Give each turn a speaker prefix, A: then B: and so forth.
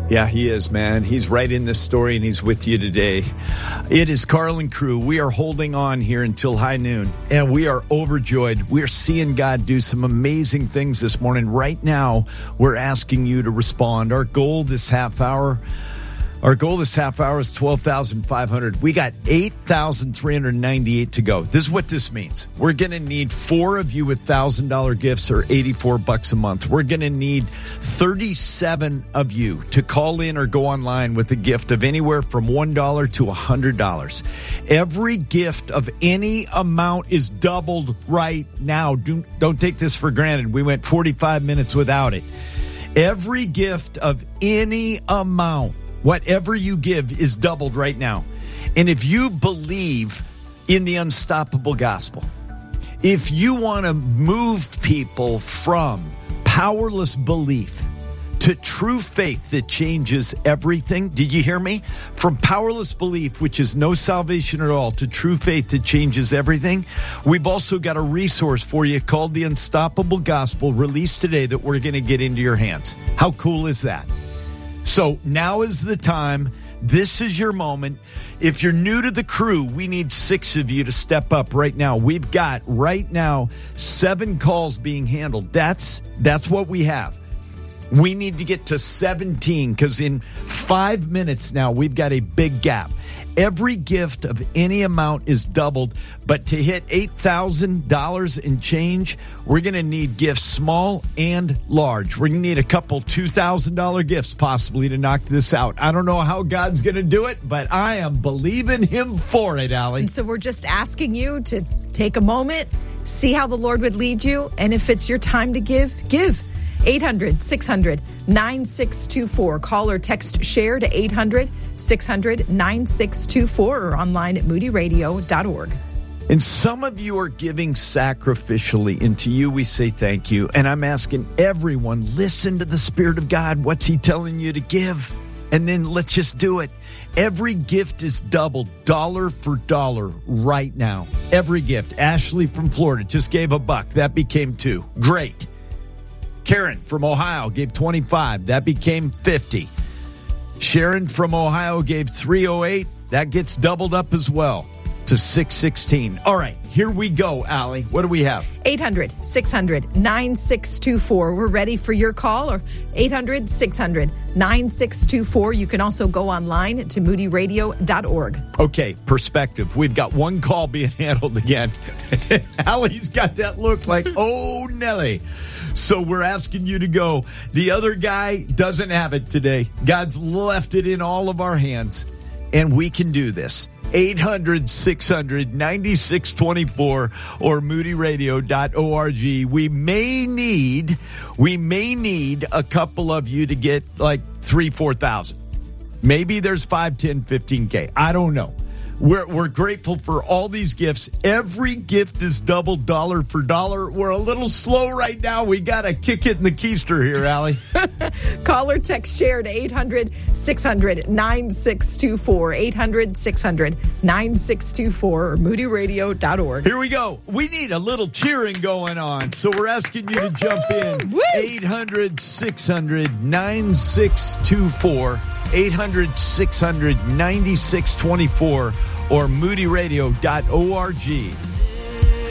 A: Yeah, he is, man. He's right in this story, and he's with you today. It is Carl and crew. We are holding on here until high noon, and we are overjoyed. We're seeing God do some amazing things this morning. Right now, we're asking you to respond. Our goal this half hour is 12,500. We got 8,398 to go. This is what this means. We're going to need 4 of you with $1,000 gifts or $84 a month. We're going to need 37 of you to call in or go online with a gift of anywhere from $1 to $100. Every gift of any amount is doubled right now. Don't take this for granted. We went 45 minutes without it. Every gift of any amount, whatever you give, is doubled right now. And if you believe in the unstoppable gospel, if you want to move people from powerless belief to true faith that changes everything, did you hear me? From powerless belief, which is no salvation at all, to true faith that changes everything, we've also got a resource for you called the Unstoppable Gospel, released today, that we're going to get into your hands. How cool is that? So now is the time. This is your moment. If you're new to the crew, we need 6 of you to step up right now. We've got right now 7 calls being handled. That's what we have. We need to get to 17 because in 5 minutes now, we've got a big gap. Every gift of any amount is doubled, but to hit $8,000 and change, we're going to need gifts small and large. We're going to need a couple $2,000 gifts possibly to knock this out. I don't know how God's going to do it, but I am believing him for it, Allie.
B: And so we're just asking you to take a moment, see how the Lord would lead you, and if it's your time to give. 800-600-9624. Call or text SHARE to 800-600-9624 or online at moodyradio.org.
A: And some of you are giving sacrificially, and to you we say thank you. And I'm asking everyone, listen to the Spirit of God. What's he telling you to give? And then let's just do it. Every gift is doubled, dollar for dollar, right now. Every gift. Ashley from Florida just gave $1. That became $2. Great. Karen from Ohio gave $25. That became $50. Sharon from Ohio gave $308. That gets doubled up as well to $616. All right, here we go, Allie. What do we have?
B: 800-600-9624. We're ready for your call, or 800-600-9624. You can also go online to moodyradio.org.
A: Okay, perspective. We've got 1 call being handled again. Allie's got that look like, oh, Nelly. So we're asking you to go. The other guy doesn't have it today. God's left it in all of our hands, and we can do this. 800-600-9624 or moodyradio.org. We may need a couple of you to get like 3,000-4,000. Maybe there's 5, 10, 15K. I don't know. We're grateful for all these gifts. Every gift is doubled, dollar for dollar. We're a little slow right now. We got to kick it in the keister here, Allie.
B: Call or text SHARE to 800-600-9624. 800-600-9624 or moodyradio.org.
A: Here we go. We need a little cheering going on, so we're asking you to jump in. 800-600-9624. 800-600-9624 or moodyradio.org.